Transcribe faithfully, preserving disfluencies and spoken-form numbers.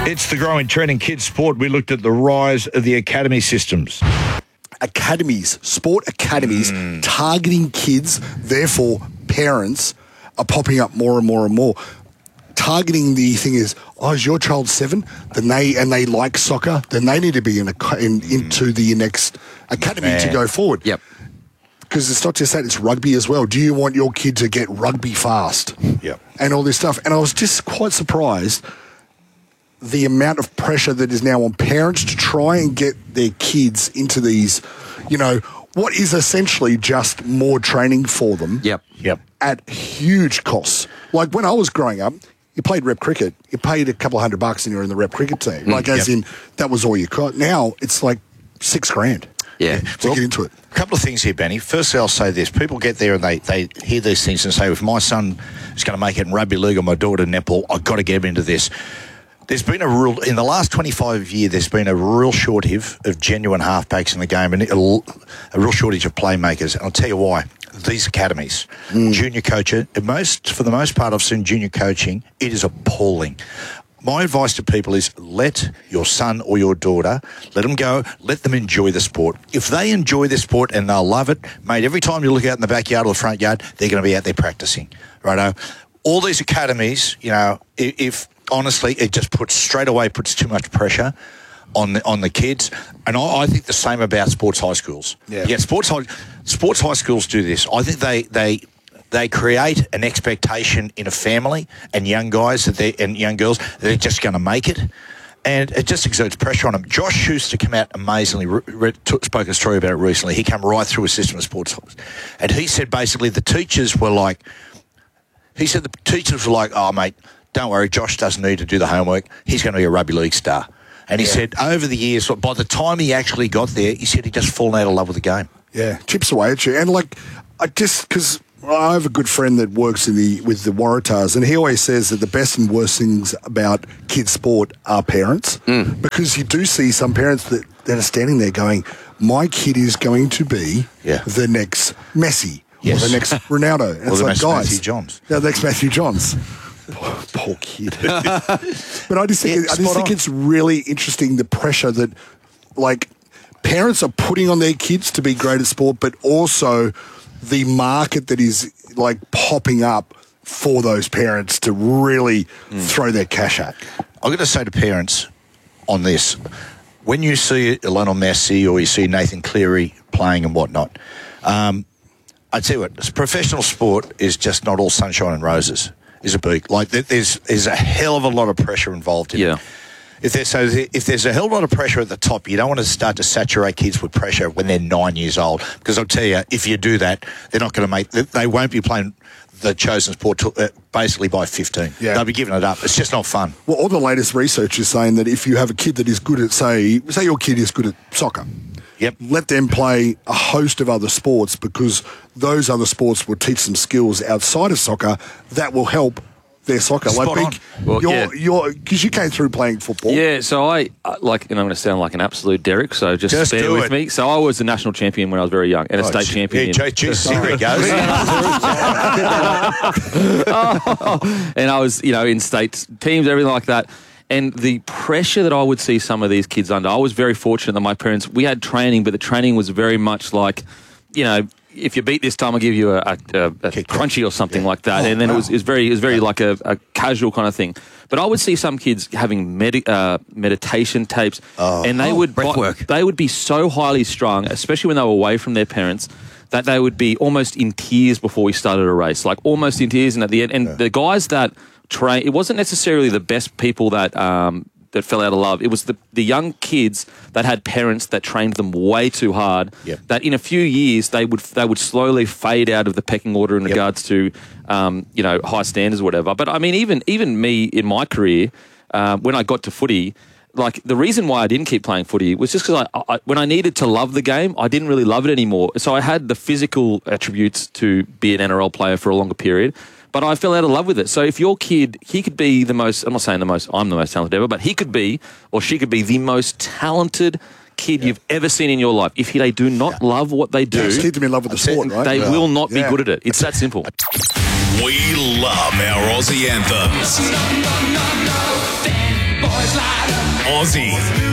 It's the growing trend in kids' sport. We looked at the rise of the academy systems. Academies, sport academies, mm. targeting kids, therefore parents are popping up more and more and more. Targeting the thing is, oh, is your child seven? Then they and they like soccer. Then they need to be in, a, in into the next academy Man. to go forward. Yep. Because it's not just that; it's rugby as well. Do you want your kid to get rugby fast? Yep. And all this stuff. And I was just quite surprised the amount of pressure that is now on parents to try and get their kids into these, you know, what is essentially just more training for them. Yep. Yep. At huge costs. Like when I was growing up, you played rep cricket. You paid a couple of hundred bucks and you're in the rep cricket team. Like mm, as yep. in, that was all you got. Now it's like six grand. Yeah. To well, get into it. A couple of things here, Benny. Firstly, I'll say this. People get there and they, they hear these things and say, if my son is going to make it in rugby league or my daughter in netball, I've got to get him into this. There's been a real, in the last twenty-five years, there's been a real shortage of genuine halfbacks in the game and a, a real shortage of playmakers. And I'll tell you why. These academies, mm. junior coaching, most, for the most part, I've seen junior coaching, it is appalling. My advice to people is let your son or your daughter, let them go, let them enjoy the sport. If they enjoy the sport and they'll love it, mate, every time you look out in the backyard or the front yard, they're going to be out there practicing, righto? All these academies, you know, if, if honestly, it just puts, straight away puts too much pressure on the, on the kids. And I, I think the same about sports high schools. Yeah, yeah sports high sports high schools do this. I think they they they create an expectation in a family and young guys that they and young girls that they're just going to make it, and it just exerts pressure on them. Josh Schuster came out amazingly. Re, re, t- spoke a story about it recently. He came right through a system of sports, and he said basically the teachers were like, he said the teachers were like, oh mate, don't worry, Josh doesn't need to do the homework. He's going to be a rugby league star. And he yeah. said over the years, by the time he actually got there, he said he just fallen out of love with the game. Yeah, chips away at you. And like, I just, because I have a good friend that works in the with the Waratahs, and he always says that the best and worst things about kids' sport are parents. Mm. Because you do see some parents that, that are standing there going, my kid is going to be yeah. the next Messi yes. or the next Ronaldo. And or it's the like, next guys, Matthew Johns. Yeah, the next Matthew Johns. Poor, poor kid. But I just think, yeah, I just think it's really interesting the pressure that, like, parents are putting on their kids to be great at sport, but also the market that is, like, popping up for those parents to really mm. throw their cash at. I'm going to say to parents on this, when you see Lionel Messi or you see Nathan Cleary playing and whatnot, um, I tell you what, professional sport is just not all sunshine and roses. Is a big like there's there's a hell of a lot of pressure involved in yeah. it. If there's so if there's a hell of a lot of pressure at the top, you don't want to start to saturate kids with pressure when they're nine years old. Because I'll tell you, if you do that, they're not going to make. They won't be playing the chosen sport to, uh, basically by fifteen. Yeah. They'll be giving it up. It's just not fun. Well, all the latest research is saying that if you have a kid that is good at, say, say your kid is good at soccer. Yep. Let them play a host of other sports because those other sports will teach them skills outside of soccer that will help their soccer. Spot like, on. big, Well, you're, yeah. you're, because you came through playing football. Yeah, so I, uh, like, and I'm going to sound like an absolute Derek, so just, Just bear do with it. me. So I was a national champion when I was very young and a Oh, state gee, champion. Yeah, in- geez, here it goes. oh, and I was, you know, in state teams, everything like that. And the pressure that I would see some of these kids under, I was very fortunate that my parents, we had training, but the training was very much like, you know, if you beat this time, I'll give you a, a, a, a crunchy or something yeah. like that. Oh, and then wow. it was, it was very, it was very like a, a casual kind of thing. But I would see some kids having med- uh, meditation tapes, oh. and they oh, would breath work. They would be so highly strung, especially when they were away from their parents, that they would be almost in tears before we started a race, like almost in tears. And at the end, and yeah. the guys that train, it wasn't necessarily the best people that um, that fell out of love. It was the the young kids that had parents that trained them way too hard. Yep. That in a few years they would they would slowly fade out of the pecking order in yep. regards to um, you know high standards or whatever. But I mean, even even me in my career, uh, when I got to footy. Like, the reason why I didn't keep playing footy was just because I, I, when I needed to love the game, I didn't really love it anymore. So I had the physical attributes to be an N R L player for a longer period, but I fell out of love with it. So if your kid, he could be the most, I'm not saying the most, I'm the most talented ever, but he could be, or she could be the most talented kid yeah. you've ever seen in your life. If they do not yeah. love what they do, just keep them in love with the sport, right? They yeah. will not be yeah. good at it. It's that simple. We love our Aussie anthems. Aussie.